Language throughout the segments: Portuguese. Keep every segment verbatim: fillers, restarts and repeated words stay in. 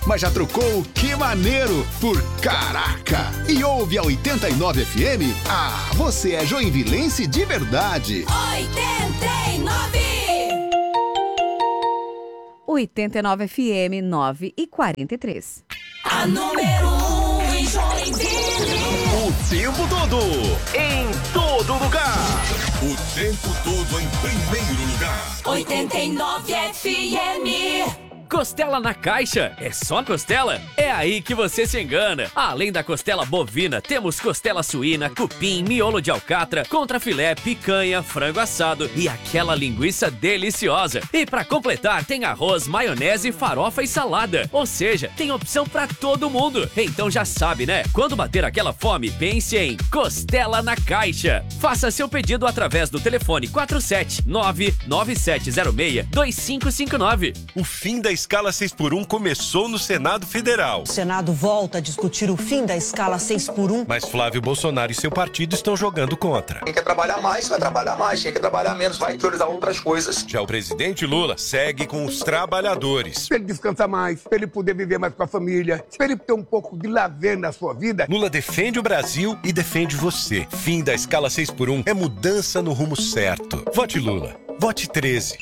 mas já trocou o que maneiro por caraca. E ouve a oitenta e nove F M? Ah, você é joinvilense de verdade. oitenta e nove oitenta e nove F M, nove e quarenta e três. A número um em Joinville. O tempo todo, em todo lugar. O tempo todo em primeiro lugar. oitenta e nove F M. Costela na caixa? É só costela? É aí que você se engana. Além da costela bovina, temos costela suína, cupim, miolo de alcatra, contrafilé, picanha, frango assado e aquela linguiça deliciosa. E pra completar, tem arroz, maionese, farofa e salada. Ou seja, tem opção pra todo mundo. Então já sabe, né? Quando bater aquela fome, pense em Costela na Caixa. Faça seu pedido através do telefone quatro sete nove nove sete zero seis dois cinco cinco nove. O fim da escala seis por um começou no Senado Federal. O Senado volta a discutir o fim da escala seis por um. Mas Flávio Bolsonaro e seu partido estão jogando contra. Quem quer trabalhar mais, vai trabalhar mais. Quem quer trabalhar menos, vai priorizar outras coisas. Já o presidente Lula segue com os trabalhadores. Pra ele descansar mais, pra ele poder viver mais com a família, pra ele ter um pouco de lazer na sua vida. Lula defende o Brasil e defende você. Fim da escala seis por um é mudança no rumo certo. Vote Lula. Vote treze.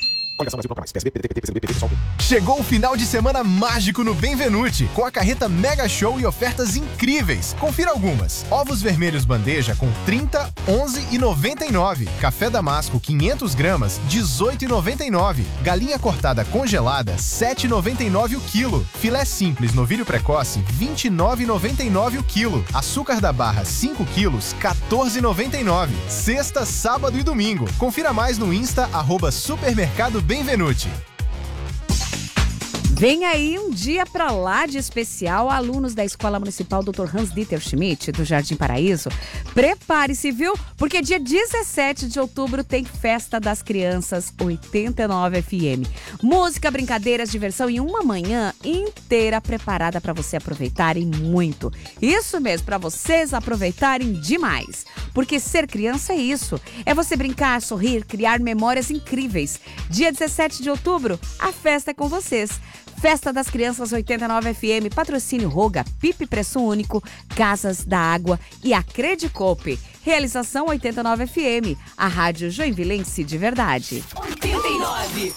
Chegou o final de semana mágico no Benvenuti, com a carreta Mega Show e ofertas incríveis. Confira algumas. Ovos vermelhos bandeja com trinta, onze e noventa e nove. Café damasco quinhentas gramas, dezoito e noventa e nove. Galinha cortada congelada, sete e noventa e nove o quilo. Filé simples novilho precoce, vinte e nove e noventa e nove o quilo. Açúcar da barra cinco quilos, quatorze e noventa e nove. Sexta, sábado e domingo. Confira mais no Insta, arroba supermercado Benvenuti. Vem aí um dia pra lá de especial, alunos da Escola Municipal doutor Hans-Dieter Schmidt, do Jardim Paraíso. Prepare-se, viu? Porque dia dezessete de outubro tem Festa das Crianças oitenta e nove F M. Música, brincadeiras, diversão e uma manhã inteira preparada para você aproveitarem muito. Isso mesmo, para vocês aproveitarem demais. Porque ser criança é isso. É você brincar, sorrir, criar memórias incríveis. Dia dezessete de outubro, a festa é com vocês. Festa das Crianças oitenta e nove F M, patrocínio Roga, Pipe Preço Único, Casas da Água e a Credicope. Realização oitenta e nove F M, a rádio joinvilense de verdade. oitenta e nove.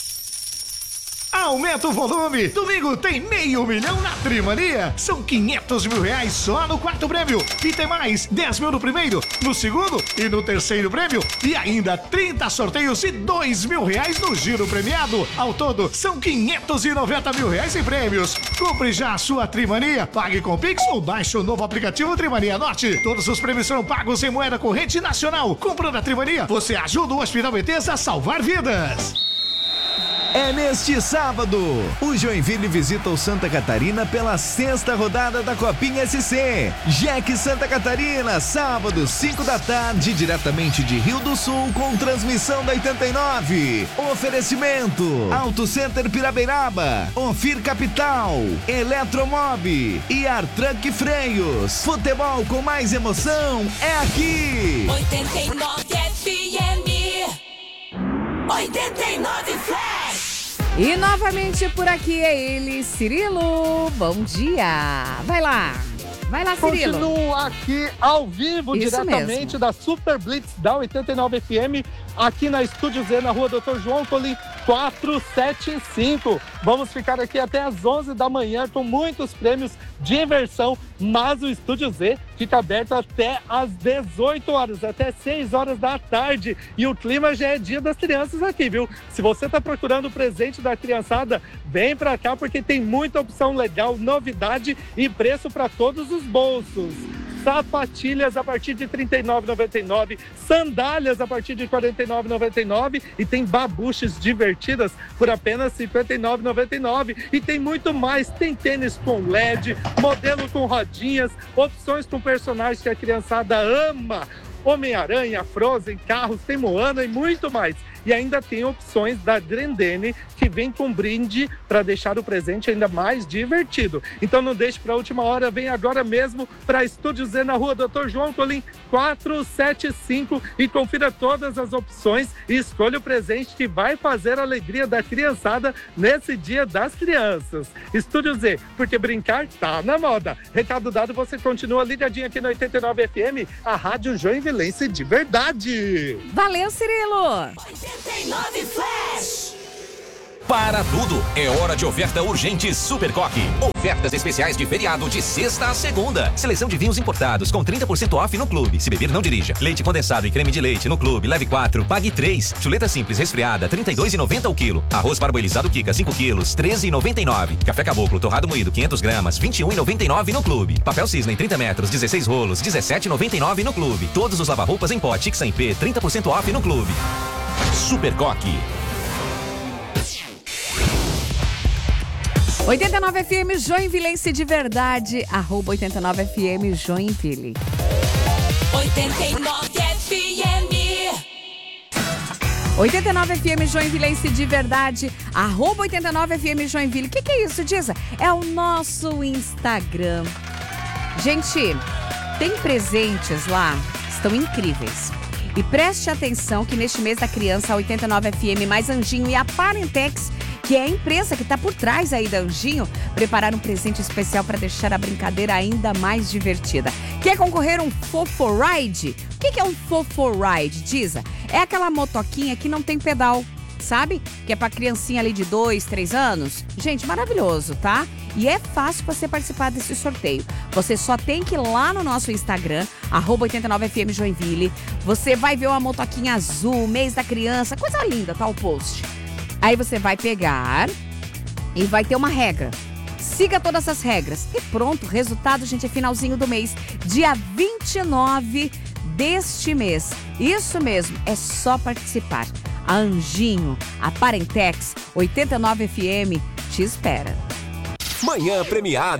Aumenta o volume! Domingo tem meio milhão na Trimania. São quinhentos mil reais só no quarto prêmio. E tem mais dez mil no primeiro, no segundo e no terceiro prêmio. E ainda trinta sorteios e dois mil reais no giro premiado. Ao todo, são quinhentos e noventa mil reais em prêmios. Compre já a sua Trimania, pague com Pix ou baixe o novo aplicativo Trimania Norte. Todos os prêmios serão pagos em moeda corrente nacional. Comprando a Trimania, você ajuda o Hospital Bethesda a salvar vidas. É neste sábado, o Joinville visita o Santa Catarina pela sexta rodada da Copinha S C. Jack Santa Catarina, sábado, cinco da tarde, diretamente de Rio do Sul, com transmissão da oitenta e nove. Oferecimento, Auto Center Pirabeiraba, Ofir Capital, Eletromob e Artruck Freios. Futebol com mais emoção é aqui. oitenta e nove F M. oitenta e nove Flash. E novamente por aqui é ele, Cirilo. Bom dia. Vai lá. Vai lá, Cirilo. Continuo aqui ao vivo, Isso diretamente mesmo. da Super Blitz da oitenta e nove F M, aqui na Estúdio Z, na rua doutor João Tolim, quatrocentos e setenta e cinco. Vamos ficar aqui até às onze da manhã com muitos prêmios, diversão, mas o Estúdio Z fica aberto até às dezoito horas, até seis horas da tarde. E o clima já é dia das crianças aqui, viu? Se você está procurando o presente da criançada, vem pra cá porque tem muita opção legal, novidade e preço para todos os bolsos. Sapatilhas a partir de trinta e nove reais e noventa e nove centavos, sandálias a partir de quarenta e nove reais e noventa e nove centavos e tem babuches divertidas por apenas cinquenta e nove reais e noventa e nove centavos. E tem muito mais, tem tênis com L E D, modelo com rodinhas, opções com personagens que a criançada ama. Homem-Aranha, Frozen, carros, tem Moana e muito mais. E ainda tem opções da Grendene, que vem com brinde para deixar o presente ainda mais divertido. Então não deixe para a última hora, vem agora mesmo para Estúdio Z na rua doutor João Tolim quatrocentos e setenta e cinco e confira todas as opções e escolha o presente que vai fazer a alegria da criançada nesse Dia das Crianças. Estúdio Z, porque brincar tá na moda. Recado dado, você continua ligadinho aqui no oitenta e nove F M, a Rádio Joinvilense de verdade. Valeu, Cirilo! oitenta e nove Flash. Para tudo, é hora de oferta urgente Supercoque. Ofertas especiais de feriado de sexta a segunda. Seleção de vinhos importados com trinta por cento off no clube. Se beber, não dirija. Leite condensado e creme de leite no clube. Leve quatro, pague três. Chuleta simples resfriada, trinta e dois reais e noventa centavos o quilo. Arroz parboilizado Kika, cinco quilos, treze reais e noventa e nove centavos. Café Caboclo torrado moído, quinhentas gramas, vinte e um reais e noventa e nove centavos no clube. Papel Cisne, trinta metros, dezesseis rolos, dezessete reais e noventa e nove centavos no clube. Todos os lava-roupas em pó Tix em P, trinta por cento off no clube. Supercoque. oitenta e nove F M Joinvilense de verdade, arroba oitenta e nove F M Joinville. oitenta e nove F M. oitenta e nove F M Joinvilense de verdade, arroba oitenta e nove F M Joinville. O que, que é isso, Diza? É o nosso Instagram. Gente, tem presentes lá, estão incríveis. E preste atenção que neste mês da criança, a oitenta e nove F M mais Anjinho e a Parentex, que é a empresa que está por trás aí da Anjinho, prepararam um presente especial para deixar a brincadeira ainda mais divertida. Quer concorrer a um Foforide? O que, que é um Foforide, Diza? É aquela motoquinha que não tem pedal, sabe? Que é para criancinha ali de dois, três anos. Gente, maravilhoso, tá? E é fácil você participar desse sorteio. Você só tem que ir lá no nosso Instagram, arroba oitenta e nove F M Joinville. Você vai ver uma motoquinha azul, mês da criança, coisa linda, tá o post. Aí você vai pegar e vai ter uma regra. Siga todas as regras. E pronto, resultado, gente, é finalzinho do mês. Dia vinte e nove deste mês. Isso mesmo, é só participar. A Anjinho, a Parentex, oitenta e nove F M, te espera. Manhã premiada.